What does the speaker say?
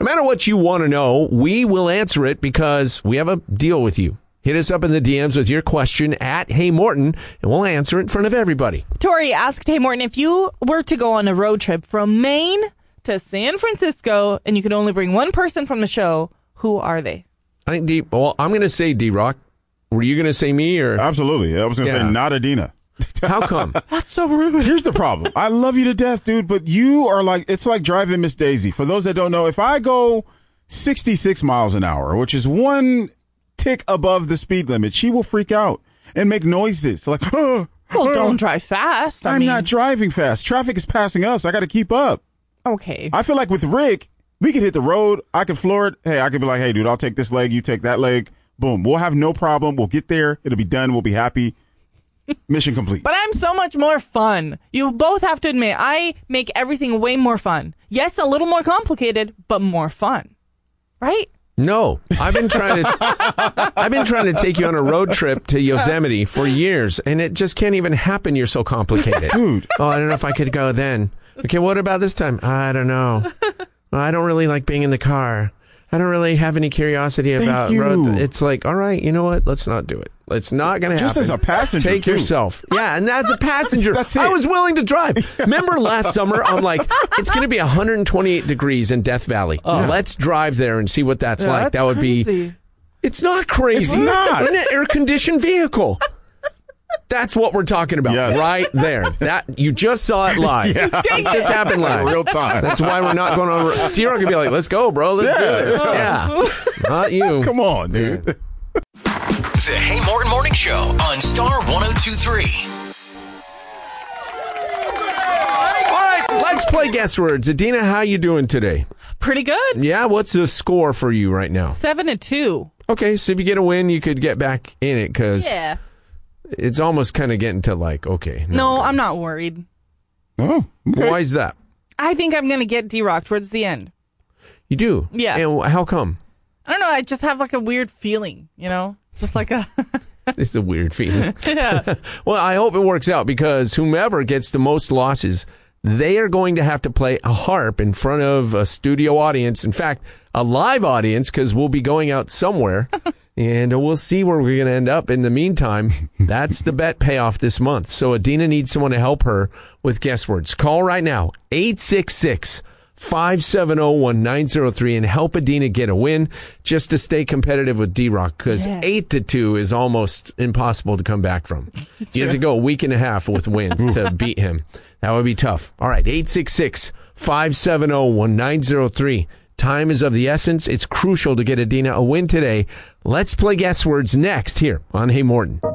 No matter what you want to know, we will answer it because we have a deal with you. Hit us up in the DMs with your question at Hey Morton, and we'll answer it in front of everybody. Tori asked Hey Morton, if you were to go on a road trip from Maine to San Francisco and you could only bring one person from the show, who are they? I think I'm going to say D-Rock. Were you going to say me or? Absolutely. I was going to say not Adina. How come? That's so rude. Here's the problem. I love you to death, dude, but you are like, it's like driving Miss Daisy. For those that don't know, if I go 66 miles an hour, which is one tick above the speed limit, she will freak out and make noises like, well, don't drive fast. I'm not driving fast. Traffic is passing us. I got to keep up. Okay. I feel like with Rick, we could hit the road. I could floor it. Hey, I could be like, hey, dude, I'll take this leg. You take that leg. Boom. We'll have no problem. We'll get there. It'll be done. We'll be happy. Mission complete. But I'm so much more fun. You both have to admit, I make everything way more fun. Yes, a little more complicated, but more fun. Right? No, I've been trying to take you on a road trip to Yosemite for years, and it just can't even happen. You're so complicated. Dude. Oh, I don't know if I could go then. Okay, what about this time? I don't know. Well, I don't really like being in the car. I don't really have any curiosity about road. It's like, all right, you know what? Let's not do it. It's not going to happen. Just as a passenger, take yourself. Yeah, and as a passenger, That's it. I was willing to drive. Remember last summer? I'm like, it's going to be 128 degrees in Death Valley. Let's drive there and see what that's like. That's that would crazy. be. It's not crazy. It's not. We're in an air-conditioned vehicle. That's what we're talking about right there. That you just saw it live. It just happened live. Real time. That's why we're not going on. T-Rock could be like, let's go, bro. Let's do this. Yeah. Not you. Come on, dude. The Hey Morton Morning Show on Star 102.3. All right, let's play guess words. Adina, how you doing today? Pretty good. Yeah, what's the score for you right now? 7-2. Okay, so if you get a win, you could get back in it because it's almost kind of getting to like, okay. No, I'm not worried. Oh, okay. Why is that? I think I'm going to get D-Rock towards the end. You do? Yeah. And how come? I don't know. I just have like a weird feeling, you know? Just like a... It's a weird feeling. Yeah. Well, I hope it works out because whomever gets the most losses, they are going to have to play a harp in front of a studio audience. In fact, a live audience because we'll be going out somewhere and we'll see where we're going to end up. In the meantime, that's the bet payoff this month. So Adina needs someone to help her with guess words. Call right now, 866-570-1903 and help Adina get a win just to stay competitive with D-Rock because 8-2 is almost impossible to come back from. You have to go a week and a half with wins to beat him. That would be tough. All right, 866-570-1903. Time is of the essence. It's crucial to get Adina a win today. Let's play guess words next here on Hey Morton.